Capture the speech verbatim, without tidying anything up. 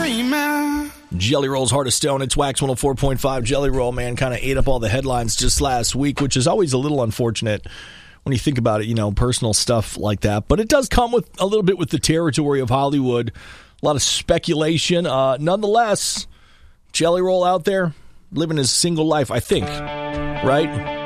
dreaming. Jelly Roll's Heart of Stone. It's Wax one oh four point five. Jelly Roll, man, kind of ate up all the headlines just last week, which is always a little unfortunate when you think about it, you know, personal stuff like that. But it does come with a little bit with the territory of Hollywood. A lot of speculation. Uh, nonetheless, Jelly Roll out there living his single life, I think, right?